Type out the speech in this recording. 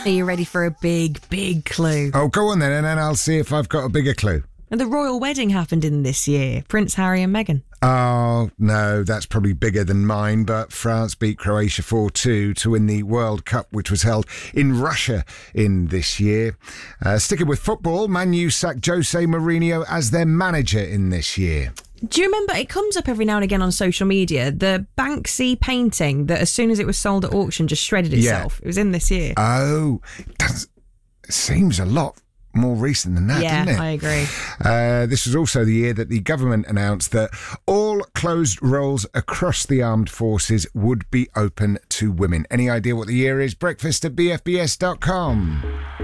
Are you ready for a big clue? Oh, go on then, and then I'll see if I've got a bigger clue. And the royal wedding happened in this year. Prince Harry and Meghan. Oh, no, that's probably bigger than mine, but France beat Croatia 4-2 to win the World Cup, which was held in Russia in this year. Sticking with football, Man U sacked Jose Mourinho as their manager in this year. Do you remember, it comes up every now and again on social media, the Banksy painting that as soon as it was sold at auction just shredded itself? Yeah. It was in this year. Oh, it seems a lot more recent than that, doesn't it? Yeah, I agree. This was also the year that the government announced that all closed roles across the armed forces would be open to women. Any idea what the year is? Breakfast at bfbs.com.